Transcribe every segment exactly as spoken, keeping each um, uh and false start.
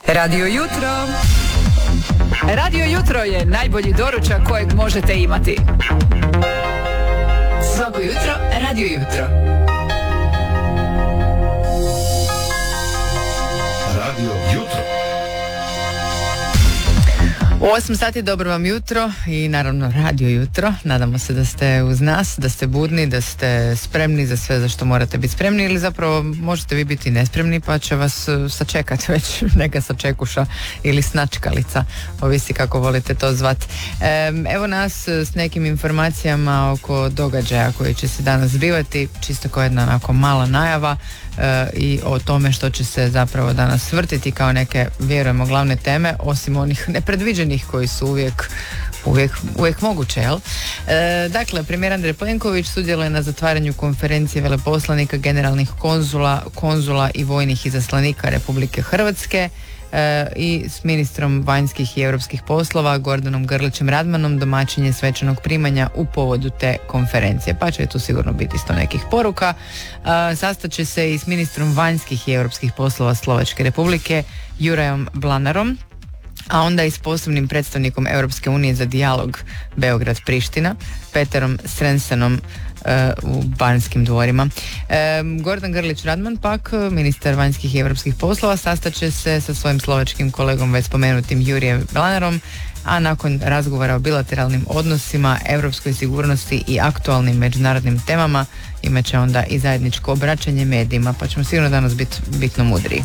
Radio Jutro. Radio Jutro je najbolji doručak kojeg možete imati. Svako jutro, Radio Jutro. Radio Jutro. U osam sati dobro vam jutro i naravno Radio Jutro. Nadamo se da ste uz nas, da ste budni, da ste spremni za sve za što morate biti spremni, ili zapravo možete vi biti nespremni pa će vas sačekati već neka sačekuša ili snačkalica, ovisi kako volite to zvat. Evo nas s nekim informacijama oko događaja koji će se danas zbivati, čisto kao jedna onako mala najava i o tome što će se zapravo danas vrtiti kao neke, vjerujemo, glavne teme, osim onih nepredviđenih koji su uvijek uvijek, uvijek moguće, jel? E, dakle, premijer Andrej Plenković sudjeluje na zatvaranju konferencije veleposlanika, generalnih konzula, konzula i vojnih izaslanika Republike Hrvatske e, i s ministrom vanjskih i europskih poslova Gordanom Grlićem Radmanom domaćin je svečanog primanja u povodu te konferencije, pa će tu sigurno biti isto nekih poruka. E, sastaće se i s ministrom vanjskih i europskih poslova Slovačke Republike Jurajom Blanarom, a onda i s posebnim predstavnikom Europske unije za dijalog Beograd-Priština, Peterom Srensenom e, u Banskim dvorima. E, Gordan Grlić Radman pak, ministar vanjskih i europskih poslova, sastaće se sa svojim slovačkim kolegom već spomenutim Jurijem Blanarom, a nakon razgovora o bilateralnim odnosima, europskoj sigurnosti i aktualnim međunarodnim temama imat će onda i zajedničko obraćanje medijima, pa ćemo sigurno danas biti bitno mudriji.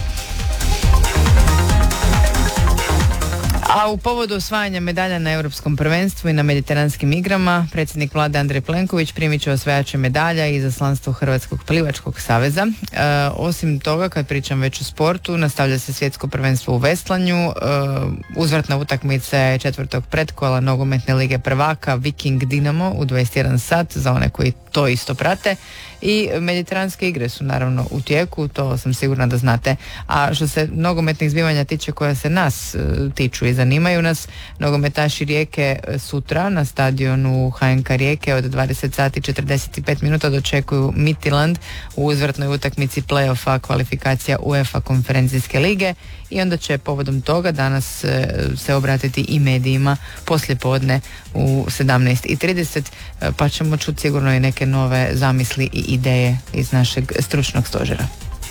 A u povodu osvajanja medalja na Europskom prvenstvu i na Mediteranskim igrama, predsjednik vlade Andrej Plenković primit će osvajače medalja i izaslanstvo Hrvatskog plivačkog saveza. E, osim toga, kad pričam već o sportu, nastavlja se svjetsko prvenstvo u veslanju, e, uzvratna utakmica je četvrtog pretkola nogometne lige prvaka Viking Dinamo u dvadeset jedan sat za one koji to isto prate. I mediteranske igre su naravno u tijeku, to sam sigurna da znate. A što se nogometnih zbivanja tiče koja se nas e, tiču i zanimaju nas, nogometaši Rijeke sutra na stadionu H N K Rijeke od dvadeset sati i četrdeset pet minuta dočekuju Midtjylland u uzvratnoj utakmici play-offa kvalifikacija UEFA konferencijske lige, i onda će povodom toga danas e, se obratiti i medijima poslijepodne u sedamnaest i trideset, e, pa ćemo čuti sigurno i neke nove zamisli i ideje iz našeg stručnog stožera.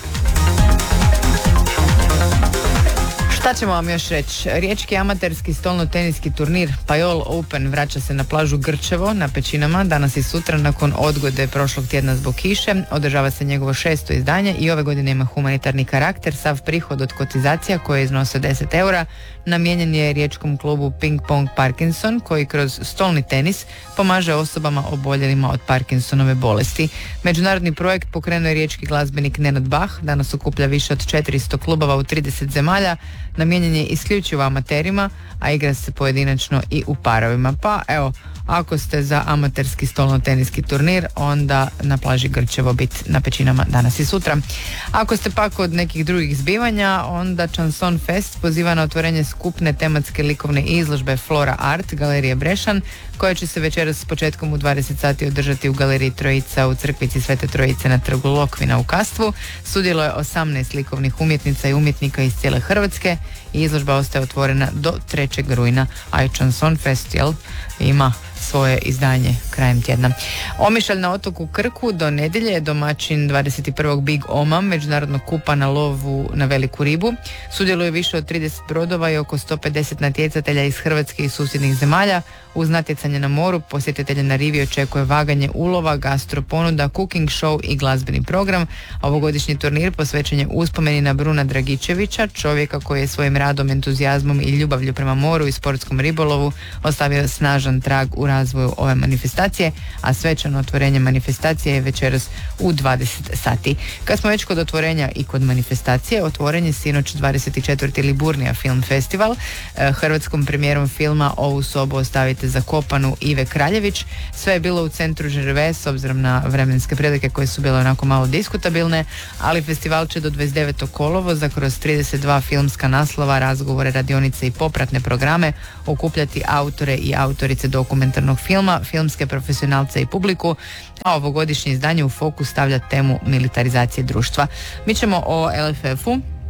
Šta ćemo vam još reći? Riječki amaterski stolno-teniski turnir Pajol Open vraća se na plažu Grčevo na Pećinama danas i sutra nakon odgode prošlog tjedna zbog kiše. Održava se njegovo šesto izdanje i ove godine ima humanitarni karakter. Sav prihod od kotizacija koje iznose deset eura namijenjen je riječkom klubu Ping Pong Parkinson koji kroz stolni tenis pomaže osobama oboljelima od Parkinsonove bolesti. Međunarodni projekt pokrenuo je riječki glazbenik Nenad Bah, danas okuplja više od četiristo klubova u trideset zemalja, namijenjen je isključivo amaterima, a igra se pojedinačno i u parovima. Pa evo, ako ste za amaterski stolno-teniski turnir, onda na plaži Grčevo biti na Pećinama danas i sutra. Ako ste pak od nekih drugih zbivanja, onda Chanson Fest poziva na otvorenje skupne tematske likovne izložbe Flora Art Galerije Brešan, koja će se večeras s početkom u dvadeset sati održati u Galeriji Trojica u Crkvici Svete Trojice na trgu Lokvina u Kastvu. Sudjeluje osamnaest likovnih umjetnica i umjetnika iz cijele Hrvatske i izložba ostaje otvorena do trećeg rujna, a i Chanson Fest, jel, ima svoje izdanje krajem tjedna. Omišalj na otoku Krku do nedjelje je domaćin dvadeset prvog Big Oma, međunarodnog kupa na lovu na veliku ribu. Sudjeluje više od trideset brodova i oko sto pedeset natjecatelja iz Hrvatske i susjednih zemalja. Uz natjecanje na moru, posjetitelje na rivi očekuje vaganje ulova, gastro ponuda, cooking show i glazbeni program. Ovogodišnji turnir posvećen je uspomeni na Bruna Dragičevića, čovjeka koji je svojim radom, entuzijazmom i ljubavlju prema moru i sportskom ribolovu ostavio snažan trag u razvoju ove manifestacije, a svečano otvorenje manifestacije je večeras u dvadeset sati. Kad smo već kod otvorenja i kod manifestacije, otvoren je sinoć dvadeset četvrti Liburnija film festival, hrvatskom premijerom filma Ovu sobu ostavite zakopanu Ive Kraljević. Sve je bilo u centru Žerve s obzirom na vremenske prilike koje su bile onako malo diskutabilne, ali festival će do dvadeset devetog kolovoza kroz trideset dva filmska naslova, razgovore, radionice i popratne programe okupljati autore i autorice dokumentarnog filma, filmske profesionalce i publiku, a ovogodišnje izdanje u fokus stavlja temu militarizacije društva. Mi ćemo o L F F-u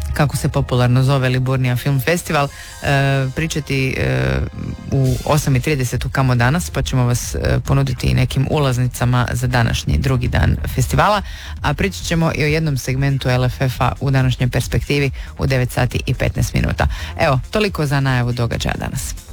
kako se popularno zove Liburnija Film Festival, e, pričati e, u osam i trideset u Kamo danas, pa ćemo vas e, ponuditi i nekim ulaznicama za današnji drugi dan festivala, a pričat ćemo i o jednom segmentu L F F-a u današnjoj perspektivi u devet sati i petnaest minuta. Evo, toliko za najavu događaja danas.